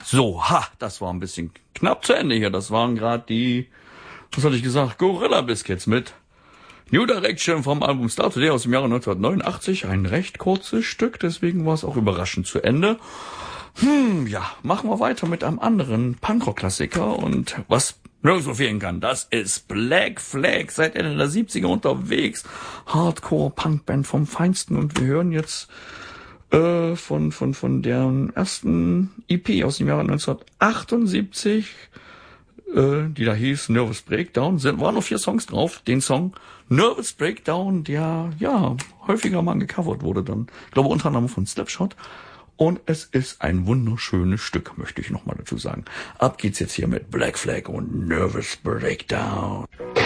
So, das war ein bisschen knapp zu Ende hier. Das waren gerade die, was hatte ich gesagt, Gorilla Biscuits mit New Direction vom Album Start Today aus dem Jahre 1989. Ein recht kurzes Stück, deswegen war es auch überraschend zu Ende. Machen wir weiter mit einem anderen Punkrock-Klassiker und was nirgendwo fehlen kann, das ist Black Flag, seit Ende der 70er unterwegs. Hardcore-Punkband vom Feinsten und wir hören jetzt von deren ersten EP aus dem Jahre 1978, die da hieß Nervous Breakdown, waren noch 4 Songs drauf. Den Song Nervous Breakdown, der häufiger mal gecovert wurde dann, ich glaube unter anderem von Slapshot. Und es ist ein wunderschönes Stück, möchte ich nochmal dazu sagen. Ab geht's jetzt hier mit Black Flag und Nervous Breakdown.